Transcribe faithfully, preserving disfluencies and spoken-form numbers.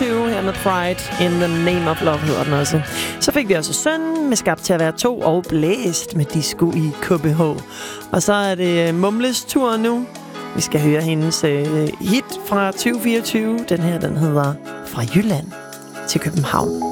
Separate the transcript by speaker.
Speaker 1: fireogtyve her med Pride. In the Name of Love hedder den også. Så fik vi også Søn med Skabt til at være to og Blæst med Disco i K B H. Og så er det Mumles tur nu. Vi skal høre hendes øh, hit fra tyve fireogtyve. Den her, den hedder Fra Jylland til København.